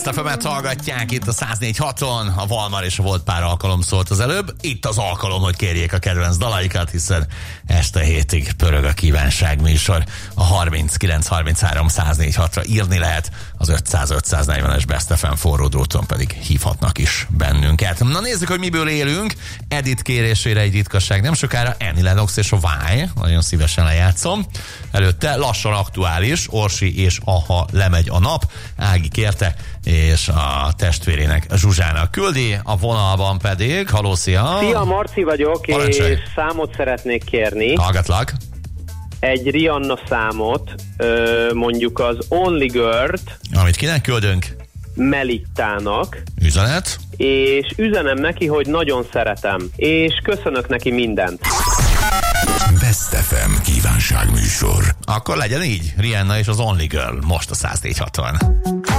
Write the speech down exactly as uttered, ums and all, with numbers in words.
Stefamet hallgatják itt a száznégy haton, a Valmar és a Volt pár alkalom szólt az előbb. Itt az alkalom, hogy kérjék a kedvenc dalaikat, hiszen este hétig pörög a kívánság műsor. A harminckilenc harminchárom száznégy hatra írni lehet, az ötszáz ötszáznegyvenes Best ef em forró dróton pedig hívhatnak is bennünket. Na nézzük, hogy miből élünk. Edith kérésére egy ritkaság nem sokára, Annie Lennox és a Why, nagyon szívesen lejátszom. Előtte lassan aktuális, Orsi és Aha lemegy a nap, Ági kérte, és a testvérének, Zsuzsának küldi, a vonalban pedig, haló, szia! Szia, Marci vagyok, Parancsolj. És számot szeretnék kérni. Hallgatlak. Egy Rihanna számot, mondjuk az Only Girl-t, Amit kinek küldünk? Melittának, Üzenet. és üzenem neki, hogy nagyon szeretem, és köszönök neki mindent. Best ef em kívánságműsor. Akkor legyen így, Rihanna és az Only Girl, most a száznégy haton.